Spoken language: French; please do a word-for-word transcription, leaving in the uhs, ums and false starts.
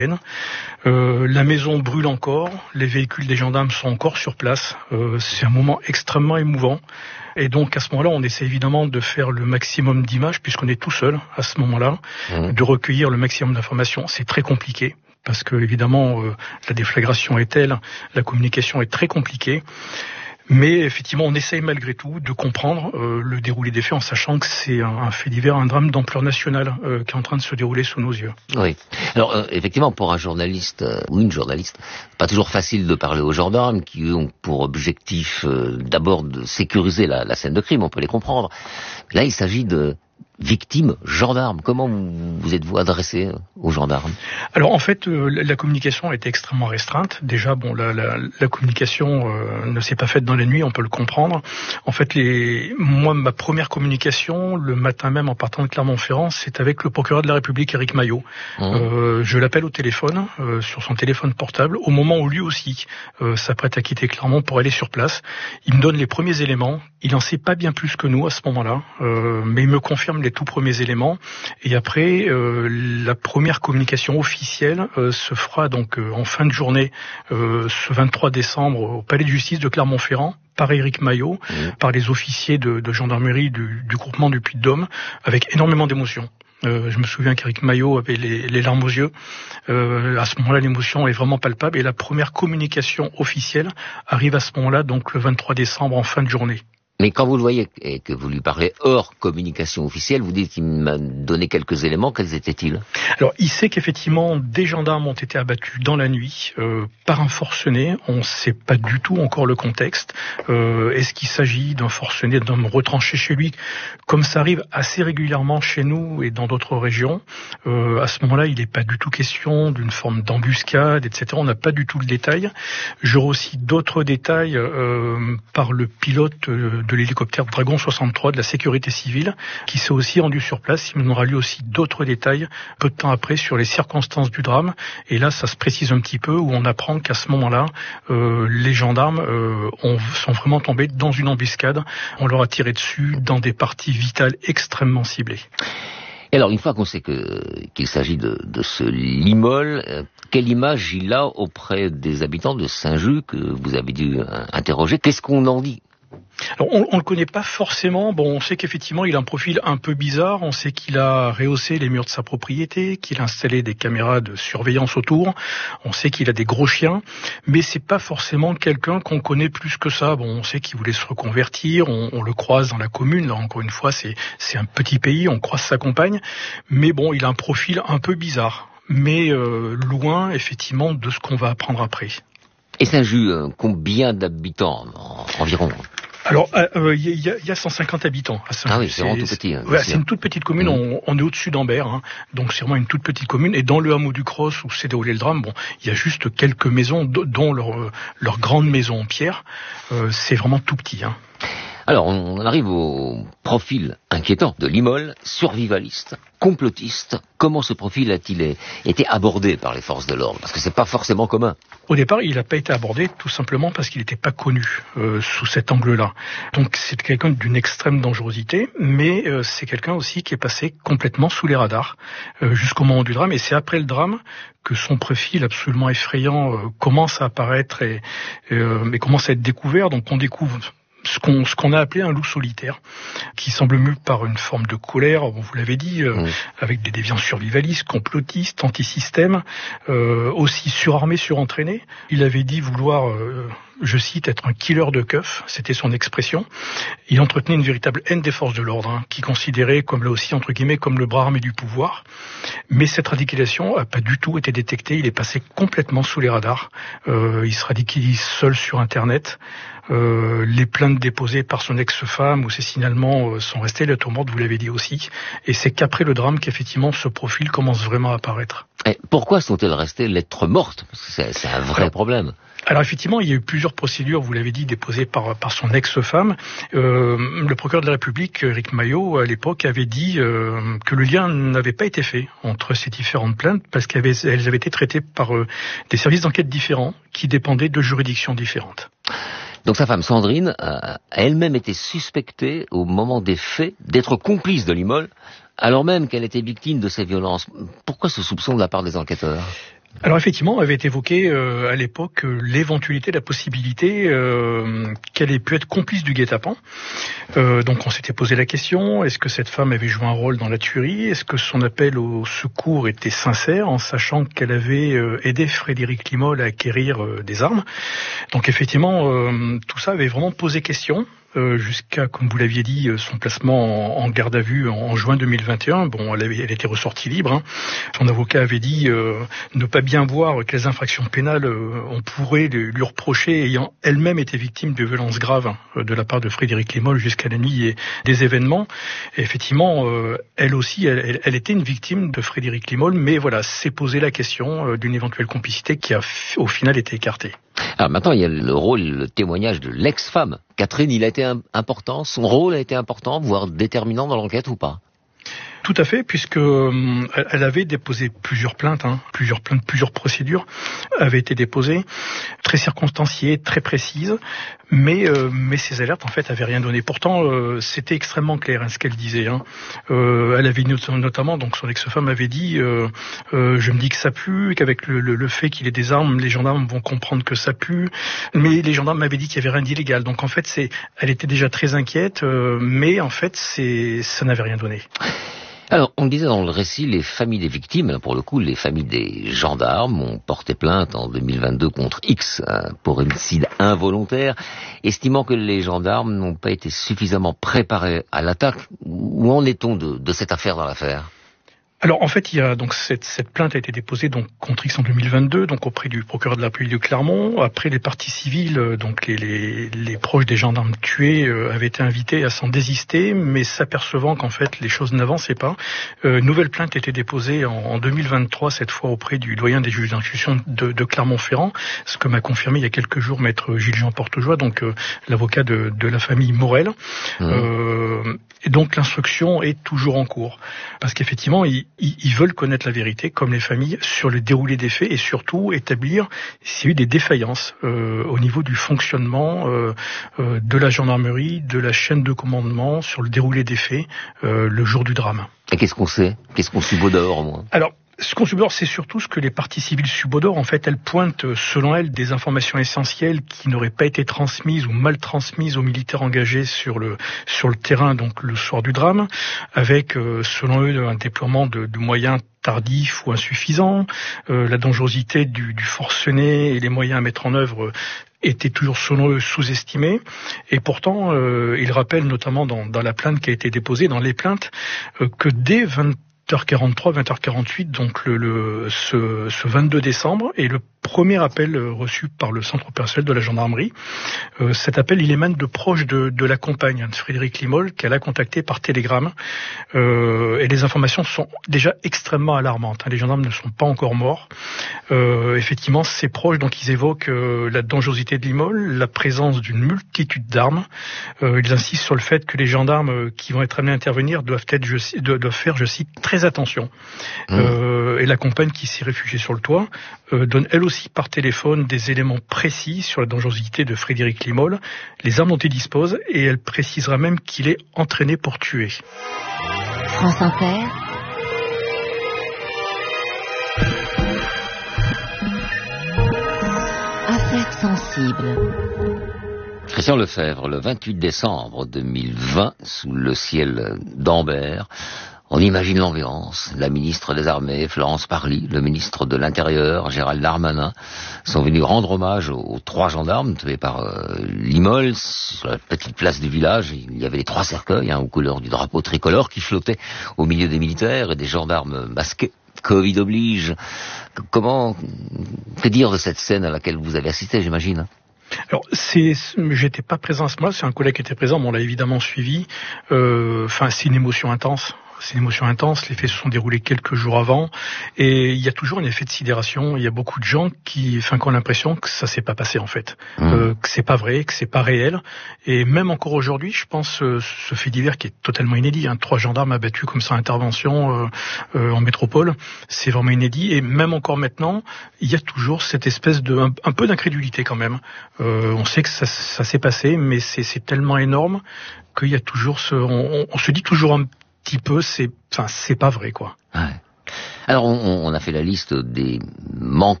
Euh, la maison brûle encore, les véhicules des gendarmes sont encore sur place. Euh, c'est un moment extrêmement émouvant. Et donc à ce moment-là, on essaie évidemment de faire le maximum d'images, puisqu'on est tout seul à ce moment-là, mmh. de recueillir le maximum d'informations. C'est très compliqué, parce que évidemment, euh, la déflagration est telle, la communication est très compliquée. Mais effectivement, on essaye malgré tout de comprendre euh, le déroulé des faits en sachant que c'est un, un fait divers, un drame d'ampleur nationale euh, qui est en train de se dérouler sous nos yeux. Oui. Alors euh, effectivement, pour un journaliste euh, ou une journaliste, pas toujours facile de parler aux gendarmes qui ont pour objectif euh, d'abord de sécuriser la, la scène de crime, on peut les comprendre. Là, il s'agit de victimes gendarmes. Comment vous, vous êtes-vous adressé aux gendarmes? Alors en fait, euh, la communication a été extrêmement restreinte. Déjà, bon, la, la, la communication euh, ne s'est pas faite dans la nuit, on peut le comprendre. En fait, les, moi, ma première communication, le matin même en partant de Clermont-Ferrand, c'est avec le procureur de la République, Éric Maillot. Mmh. Euh, je l'appelle au téléphone, euh, sur son téléphone portable, au moment où lui aussi euh, s'apprête à quitter Clermont pour aller sur place. Il me donne les premiers éléments. Il en sait pas bien plus que nous à ce moment-là, euh, mais il me confirme les tout premiers éléments. Et après, euh, la première communication officielle euh, se fera donc euh, en fin de journée, euh, ce vingt-trois décembre, au Palais de Justice de Clermont-Ferrand, par Éric Maillot, mmh. par les officiers de, de gendarmerie du, du groupement du Puy-de-Dôme, avec énormément d'émotion. Euh, je me souviens qu'Éric Maillot avait les, les larmes aux yeux. Euh, à ce moment-là, l'émotion est vraiment palpable. Et la première communication officielle arrive à ce moment-là, donc le vingt-trois décembre, en fin de journée. Mais quand vous le voyez et que vous lui parlez hors communication officielle, vous dites qu'il m'a donné quelques éléments, quels étaient-ils? Alors, il sait qu'effectivement, des gendarmes ont été abattus dans la nuit euh, par un forcené. On ne sait pas du tout encore le contexte. Euh, est-ce qu'il s'agit d'un forcené, d'un retranché chez lui, comme ça arrive assez régulièrement chez nous et dans d'autres régions? euh, À ce moment-là, il n'est pas du tout question d'une forme d'embuscade, et cetera. On n'a pas du tout le détail. J'aurai aussi d'autres détails euh, par le pilote euh, de l'hélicoptère Dragon soixante-trois de la sécurité civile, qui s'est aussi rendu sur place. Il me donnera lui aussi d'autres détails, peu de temps après, sur les circonstances du drame. Et là, ça se précise un petit peu, où on apprend qu'à ce moment-là, euh, les gendarmes euh, ont, sont vraiment tombés dans une embuscade. On leur a tiré dessus dans des parties vitales extrêmement ciblées. Et alors, une fois qu'on sait que, qu'il s'agit de, de ce Limol, euh, quelle image il a auprès des habitants de Saint-Just que vous avez dû euh, interroger? Qu'est-ce qu'on en dit? Alors, on, on le connaît pas forcément. Bon, on sait qu'effectivement, il a un profil un peu bizarre. On sait qu'il a rehaussé les murs de sa propriété, qu'il a installé des caméras de surveillance autour. On sait qu'il a des gros chiens, mais c'est pas forcément quelqu'un qu'on connaît plus que ça. Bon, on sait qu'il voulait se reconvertir. On, on le croise dans la commune. Là, encore une fois, c'est, c'est un petit pays. On croise sa compagne, mais bon, il a un profil un peu bizarre, mais euh, loin, effectivement, de ce qu'on va apprendre après. Et Saint-Just, euh, combien d'habitants en, environ? Alors, il euh, y, y, y a cent cinquante habitants à Saint-Just. Ah oui, c'est vraiment tout petit. Hein, ouais, c'est une toute petite commune, mmh. on, on est au-dessus d'Ambert, hein, donc c'est vraiment une toute petite commune. Et dans le hameau du Cross, où s'est déroulé le drame, bon, il y a juste quelques maisons, dont leur, leur grande maison en pierre. Euh, c'est vraiment tout petit. Hein. Alors, on arrive au profil inquiétant de Limol, survivaliste, complotiste. Comment ce profil a-t-il été abordé par les forces de l'ordre? Parce que c'est pas forcément commun. Au départ, il n'a pas été abordé tout simplement parce qu'il n'était pas connu euh, sous cet angle-là. Donc c'est quelqu'un d'une extrême dangerosité, mais euh, c'est quelqu'un aussi qui est passé complètement sous les radars euh, jusqu'au moment du drame. Et c'est après le drame que son profil absolument effrayant euh, commence à apparaître et, euh, et commence à être découvert. Donc on découvre ce qu'on, ce qu'on a appelé un loup solitaire, qui semble mu par une forme de colère, vous l'avez dit, euh, mmh. avec des déviances survivalistes, complotistes, anti-système, euh, aussi surarmé, surentraîné. Il avait dit vouloir, euh, je cite, être un killer de keufs, c'était son expression. Il entretenait une véritable haine des forces de l'ordre, hein, qui considérait comme là aussi, entre guillemets, comme le bras armé du pouvoir. Mais cette radicalisation n'a pas du tout été détectée, il est passé complètement sous les radars. Euh, il se radicalise seul sur Internet. Euh, les plaintes déposées par son ex-femme ou ses signalements euh, sont restées lettres mortes, vous l'avez dit aussi. Et c'est qu'après le drame qu'effectivement ce profil commence vraiment à apparaître. Et pourquoi sont-elles restées lettres mortes? Parce que c'est, c'est un vrai alors, problème. Alors effectivement, il y a eu plusieurs procédures, vous l'avez dit, déposées par, par son ex-femme. Euh, le procureur de la République, Éric Maillot, à l'époque, avait dit euh, que le lien n'avait pas été fait entre ces différentes plaintes parce qu'elles avaient, elles avaient été traitées par euh, des services d'enquête différents qui dépendaient de juridictions différentes. Donc sa femme Sandrine a elle-même été suspectée au moment des faits d'être complice de Limol, alors même qu'elle était victime de ces violences. Pourquoi ce soupçon de la part des enquêteurs ? Alors effectivement, avait été évoqué euh, à l'époque euh, l'éventualité, la possibilité euh, qu'elle ait pu être complice du guet-apens. Euh, donc on s'était posé la question, est-ce que cette femme avait joué un rôle dans la tuerie? Est-ce que son appel au secours était sincère, en sachant qu'elle avait euh, aidé Frédéric Limolle à acquérir euh, des armes? Donc effectivement, euh, tout ça avait vraiment posé question. Euh, jusqu'à, comme vous l'aviez dit, son placement en, en garde à vue en, en juin deux mille vingt et un. Bon, elle, avait, elle était ressortie libre. Hein. Son avocat avait dit euh, ne pas bien voir quelles infractions pénales euh, on pourrait lui reprocher, ayant elle-même été victime de violences graves euh, de la part de Frédéric Limolle jusqu'à la nuit et des événements. Et effectivement, euh, elle aussi, elle, elle, elle était une victime de Frédéric Limolle, mais voilà, s'est posé la question euh, d'une éventuelle complicité qui a au final été écartée. Alors maintenant, il y a le rôle, le témoignage de l'ex-femme. Catherine, il a été important, son rôle a été important, voire déterminant dans l'enquête ou pas? Tout à fait, puisque euh, elle avait déposé plusieurs plaintes, hein, plusieurs plaintes, plusieurs procédures avaient été déposées, très circonstanciées, très précises, mais euh, mais ces alertes en fait avaient rien donné. Pourtant, euh, c'était extrêmement clair hein, ce qu'elle disait. Hein. Euh, elle avait notamment, donc son ex-femme avait dit, euh, euh, je me dis que ça pue, qu'avec le, le, le fait qu'il ait des armes, les gendarmes vont comprendre que ça pue. Mais les gendarmes m'avaient dit qu'il y avait rien d'illégal. Donc en fait, c'est, elle était déjà très inquiète, euh, mais en fait, c'est, ça n'avait rien donné. Alors, on le disait dans le récit, les familles des victimes, pour le coup, les familles des gendarmes ont porté plainte en deux mille vingt-deux contre X hein, pour homicide involontaire, estimant que les gendarmes n'ont pas été suffisamment préparés à l'attaque. Où en est-on de, de cette affaire dans l'affaire ? Alors en fait, il y a donc cette, cette plainte a été déposée donc contre X en deux mille vingt-deux, donc auprès du procureur de la République de Clermont. Après, les parties civiles, donc les, les, les proches des gendarmes tués, euh, avaient été invités à s'en désister, mais s'apercevant qu'en fait les choses n'avançaient pas, euh, nouvelle plainte a été déposée en, en deux mille vingt-trois, cette fois auprès du doyen des juges d'instruction de, de Clermont-Ferrand, ce que m'a confirmé il y a quelques jours maître Gilles-Jean Portejoie, donc euh, l'avocat de, de la famille Morel. Mmh. Euh, et donc l'instruction est toujours en cours, parce qu'effectivement il ils veulent connaître la vérité, comme les familles, sur le déroulé des faits et surtout établir s'il y a eu des défaillances euh, au niveau du fonctionnement euh, euh, de la gendarmerie, de la chaîne de commandement, sur le déroulé des faits euh, le jour du drame. Et qu'est-ce qu'on sait ? Qu'est-ce qu'on subodore au moins ? Alors, ce qu'on subodore, c'est surtout ce que les parties civiles subodorent. En fait, elles pointent, selon elles, des informations essentielles qui n'auraient pas été transmises ou mal transmises aux militaires engagés sur le sur le terrain, donc le soir du drame, avec, euh, selon eux, un déploiement de, de moyens tardifs ou insuffisants, euh, la dangerosité du, du forcené et les moyens à mettre en œuvre étaient toujours, selon eux, sous-estimés. Et pourtant, euh, ils rappellent notamment dans, dans la plainte qui a été déposée, dans les plaintes, euh, que dès vingt heures quarante-trois, vingt heures quarante-huit, donc le, le ce, ce vingt-deux décembre, et le premier appel reçu par le centre opérationnel de la gendarmerie. Euh, cet appel, il émane de proches de, de la compagne de Frédéric Limolle, qu'elle a contacté par télégramme. Euh, et les informations sont déjà extrêmement alarmantes. Hein. Les gendarmes ne sont pas encore morts. Euh, effectivement, ces proches, donc ils évoquent euh, la dangerosité de Limolle, la présence d'une multitude d'armes. Euh, ils insistent sur le fait que les gendarmes qui vont être amenés à intervenir doivent être, je, doivent faire, je cite, très attention. Mmh. Euh, et la compagne qui s'est réfugiée sur le toit euh, donne elle aussi par téléphone des éléments précis sur la dangerosité de Frédéric Limolle, les armes dont il dispose, et elle précisera même qu'il est entraîné pour tuer. France Inter. Affaires sensibles. Christian Lefebvre, le vingt-huit décembre deux mille vingt, sous le ciel d'Ambert, on imagine l'ambiance. La ministre des Armées, Florence Parly, le ministre de l'Intérieur, Gérald Darmanin, sont venus rendre hommage aux, aux trois gendarmes tués par euh, Limolle. Sur la petite place du village, il y avait les trois cercueils hein, aux couleurs du drapeau tricolore qui flottaient au milieu des militaires et des gendarmes masqués. Covid oblige. Comment, que dire de cette scène à laquelle vous avez assisté, j'imagine ? Alors, c'est, j'étais pas présent à ce moment-là, c'est un collègue qui était présent, mais on l'a évidemment suivi. Euh, enfin, c'est une émotion intense. C'est une émotion intense, les faits se sont déroulés quelques jours avant, et il y a toujours un effet de sidération. Il y a beaucoup de gens qui, enfin, qui ont l'impression que ça s'est pas passé en fait, mmh. euh, que c'est pas vrai, que c'est pas réel. Et même encore aujourd'hui, je pense, euh, ce fait divers qui est totalement inédit. Hein, trois gendarmes abattus comme ça, intervention euh, euh, en métropole, c'est vraiment inédit. Et même encore maintenant, il y a toujours cette espèce de, un, un peu d'incrédulité quand même. Euh, on sait que ça, ça s'est passé, mais c'est, c'est tellement énorme qu'il y a toujours ce, on, on se dit toujours un petit peu, c'est, enfin, c'est pas vrai, quoi. Ouais. Alors on, on a fait la liste des manques